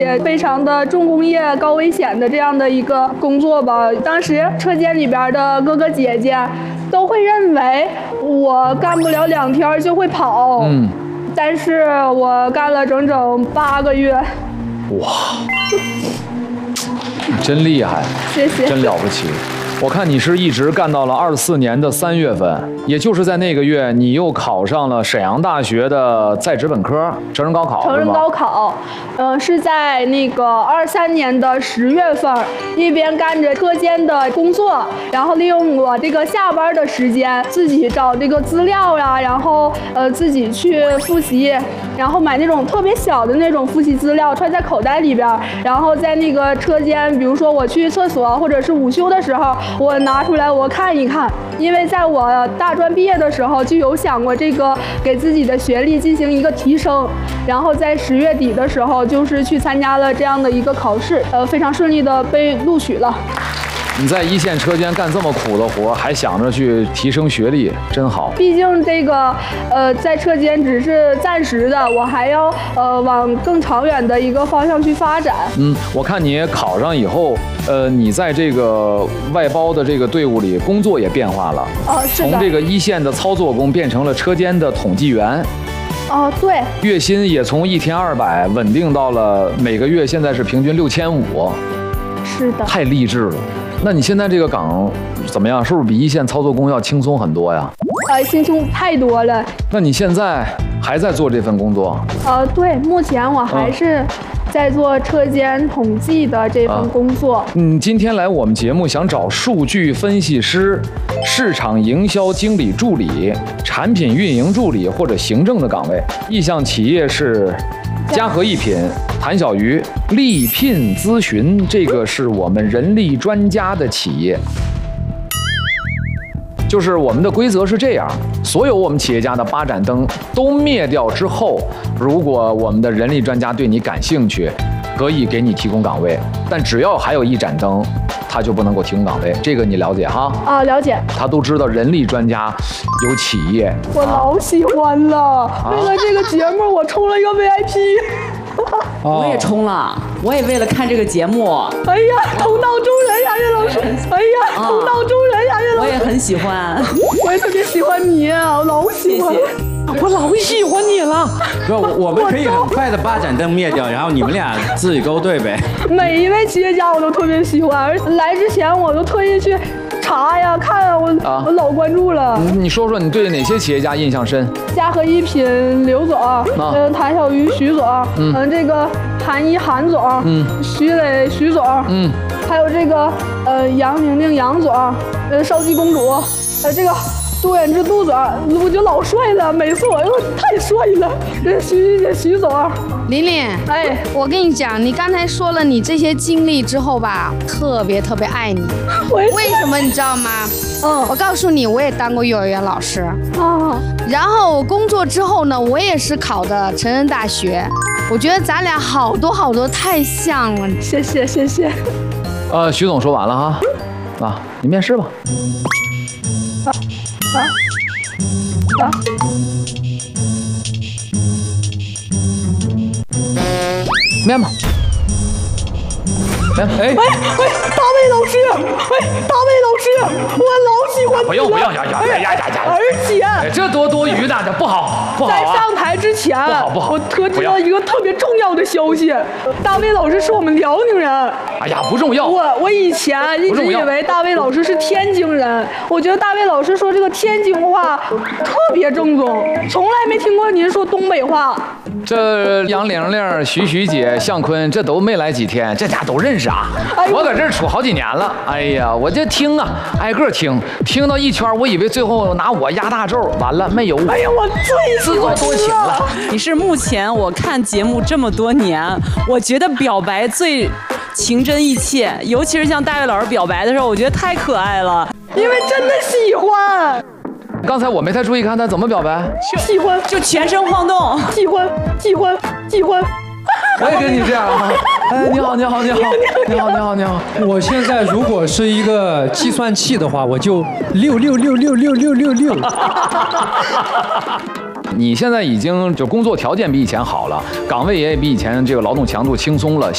也非常的重工业、高危险的这样的一个工作吧。当时车间里边的哥哥姐姐都会认为我干不了2天就会跑，但是我干了整整8个月。 哇，真厉害， 谢谢， 真了不起。我看你是一直干到了24年的3月份，也就是在那个月，你又考上了沈阳大学的在职本科成人高考。 成人高考，是在那个23年的10月份，一边干着车间的工作，然后利用我这个下班的时间，自己找这个资料呀，然后自己去复习，然后买那种特别小的那种复习资料，揣在口袋里边，然后在那个车间，比如说我去厕所或者是午休的时候，我拿出来我看一看，因为在我大专毕业的时候就有想过这个给自己的学历进行一个提升，然后在10月底的时候就是去参加了这样的一个考试，非常顺利的被录取了。 你在一线车间干这么苦的活，还想着去提升学历，真好。 毕竟这个在车间只是暂时的，我还要往更长远的一个方向去发展。 我看你考上以后，你在这个外包的这个队伍里工作也变化了， 是的， 从这个一线的操作工变成了车间的统计员。 对， 月薪也从1天200稳定到了每个月现在是平均6500。 是的， 太励志了。那你现在这个岗怎么样？是不是比一线操作工要轻松很多呀？ 轻松太多了。 那你现在还在做这份工作？ 对，目前我还是在做车间统计的这份工作。 今天来我们节目想找数据分析师、市场营销经理助理、产品运营助理或者行政的岗位。意向企业是嘉禾一品、谭小鱼、力聘咨询，这个是我们人力专家的企业。就是我们的规则是这样，所有我们企业家的8盏灯都灭掉之后，如果我们的人力专家对你感兴趣，可以给你提供岗位，但只要还有1盏灯，他就不能够提供岗位。这个你了解哈？ 了解。 他都知道人力专家有企业， 我老喜欢了。为了这个节目，我充了一个 VIP。 我也充了，我也为了看这个节目。 哎呀，同道中人呀，岳老师！哎呀，同道中人呀，岳老师！ 我也很喜欢， 我也特别喜欢你，我老喜欢。 我老喜欢你了。 不，我们可以很快的8盏灯灭掉，然后你们俩自己勾兑呗。 每一位企业家我都特别喜欢，而来之前我都特意去查呀看啊，我老关注了。 你说说你对哪些企业家印象深？ 嘉禾一品刘总，谭小鱼徐总，这个韩一韩总，徐磊徐总，还有这个杨宁宁杨总，少姬公主，这个杜远之杜总，我觉得老帅了，每次我又太帅了。这徐姐徐总， 琳琳，我跟你讲，你刚才说了你这些经历之后吧，特别特别爱你。为什么你知道吗？我告诉你，我也当过幼儿园老师然后我工作之后呢，我也是考的成人大学。我觉得咱俩好多好多太像了。 谢谢谢谢。 徐总说完了哈，你面试吧。面吧。大卫老师，大卫老师，我老喜欢你了。 不用呀！ 而且这多余的，这不好在上台之前， 不好， 我得知了一个特别重要的消息，大卫老师是我们辽宁人。 哎呀，不重要。 我以前一直以为大卫老师是天津人，我觉得大卫老师说这个天津话特别正宗，从来没听过您说东北话。 这杨玲玲、徐姐、向坤，这都没来几天，这家都认识啊。我搁这儿处好几年了。哎呀，我这听啊，挨个听到一圈，我以为最后拿我压大轴，完了没有。 哎呀，我最自作多情了。 你是目前我看节目这么多年，我觉得表白最情真意切，尤其是像大卫老师表白的时候，我觉得太可爱了， 因为真的喜欢。 刚才我没太注意看他怎么表白， 喜欢就全身晃动， 喜欢。 我也跟你这样啊！你好。 我现在如果是一个计算器的话，我就666666666。 你现在已经就工作条件比以前好了，岗位也比以前这个劳动强度轻松了。